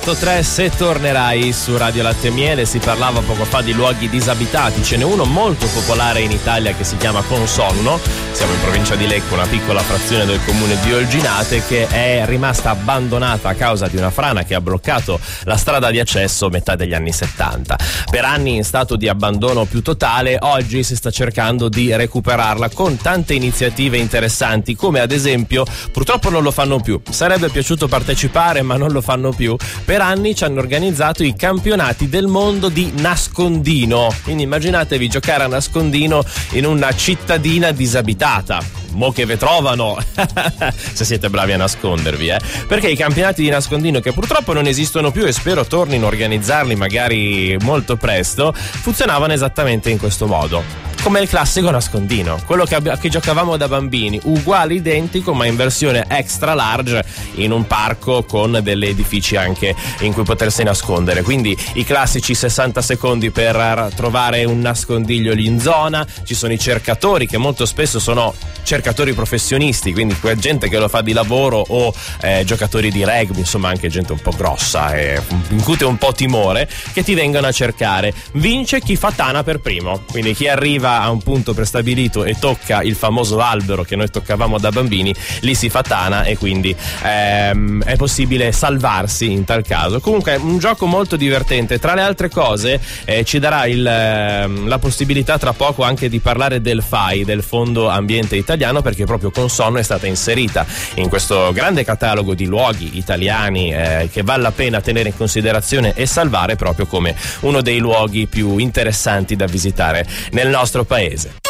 3, se tornerai su Radio Latte e Miele. Si parlava poco fa di luoghi disabitati, ce n'è uno molto popolare in Italia che si chiama Consonno, siamo in provincia di Lecco, una piccola frazione del comune di Olginate, che è rimasta abbandonata a causa di una frana che ha bloccato la strada di accesso a metà degli anni 70. Per anni in stato di abbandono più totale, oggi si sta cercando di recuperarla con tante iniziative interessanti, come ad esempio, purtroppo non lo fanno più, sarebbe piaciuto partecipare ma non lo fanno più. Per anni ci hanno organizzato i campionati del mondo di nascondino, quindi immaginatevi giocare a nascondino in una cittadina disabitata. Mo che ve trovano se siete bravi a nascondervi, perché i campionati di nascondino, che purtroppo non esistono più e spero tornino a organizzarli magari molto presto, funzionavano esattamente in questo modo, come il classico nascondino, quello che giocavamo da bambini, uguale, identico, ma in versione extra large, in un parco con degli edifici anche in cui potersi nascondere. Quindi i classici 60 secondi per trovare un nascondiglio lì in zona. Ci sono i cercatori, che molto spesso sono cercatori professionisti, quindi gente che lo fa di lavoro, o giocatori di rugby, insomma anche gente un po' grossa e incute un po' timore, che ti vengono a cercare. Vince chi fa tana per primo, quindi chi arriva a un punto prestabilito e tocca il famoso albero che noi toccavamo da bambini, lì si fa tana e quindi è possibile salvarsi in tal caso. Comunque è un gioco molto divertente. Tra le altre cose ci darà la possibilità tra poco anche di parlare del FAI, del Fondo Ambiente Italiano, perché proprio Consonno è stata inserita in questo grande catalogo di luoghi italiani che vale la pena tenere in considerazione e salvare proprio come uno dei luoghi più interessanti da visitare nel nostro paese.